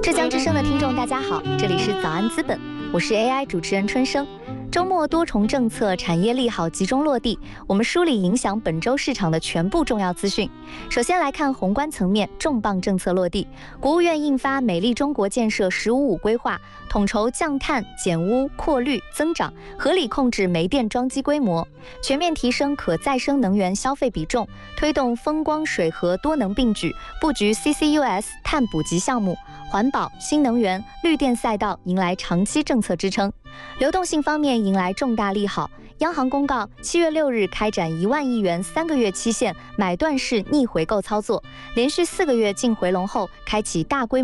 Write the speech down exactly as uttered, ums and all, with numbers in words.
浙江之声的听众，大家好，这里是早安资本，我是 A I 主持人春生。周末多重政策、产业利好集中落地，我们梳理影响本周市场的全部重要资讯。首先来看宏观层面，重磅政策落地，国务院印发《美丽中国建设“十五五”规划》，统筹降碳、减污、扩绿、增长，合理控制煤电装机规模，全面提升可再生能源消费比重，推动风光水核多能并举，布局 C C U S 碳捕集项目，环保、新能源、绿电赛道迎来长期政策支撑。流动性方面迎来重大利好，央行公告，七月六日开展一万亿元三个月期限买断式逆回购操作，连续四个月净回笼后，开启大规模